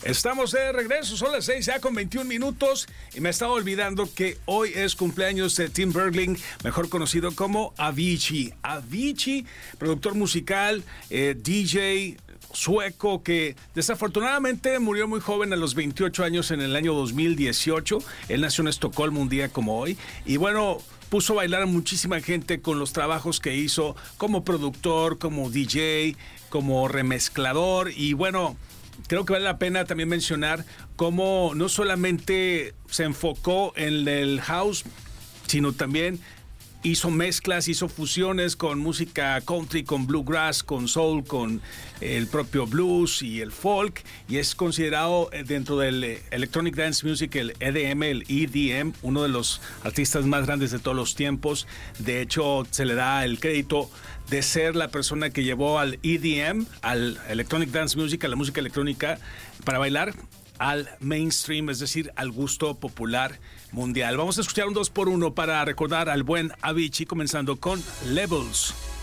Estamos de regreso, son las 6 ya con 21 minutos y me estaba olvidando que hoy es cumpleaños de Tim Bergling, mejor conocido como Avicii. Avicii, productor musical, DJ sueco que desafortunadamente murió muy joven a los 28 años en el año 2018. Él nació en Estocolmo un día como hoy y bueno, puso a bailar a muchísima gente con los trabajos que hizo como productor, como DJ, como remezclador y bueno, creo que vale la pena también mencionar cómo no solamente se enfocó en el house, sino también hizo mezclas, hizo fusiones con música country, con bluegrass, con soul, con el propio blues y el folk, y es considerado dentro del Electronic Dance Music, el EDM, el EDM, uno de los artistas más grandes de todos los tiempos. De hecho, se le da el crédito de ser la persona que llevó al EDM, al Electronic Dance Music, a la música electrónica para bailar, al mainstream, es decir, al gusto popular mundial. Vamos a escuchar un 2x1 para recordar al buen Avicii, comenzando con Levels.